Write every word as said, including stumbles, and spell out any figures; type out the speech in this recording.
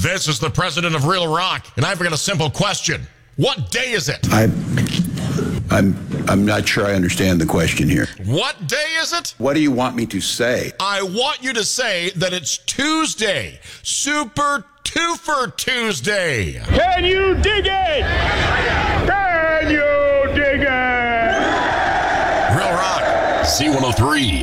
This is the president of Real Rock, and I've got a simple question. What day is it? I, I'm, I'm not sure I understand the question here. What day is it? What do you want me to say? I want you to say that it's Tuesday. Super Twofer Tuesday. Can you dig it? Can you dig it? Real Rock, C one oh three.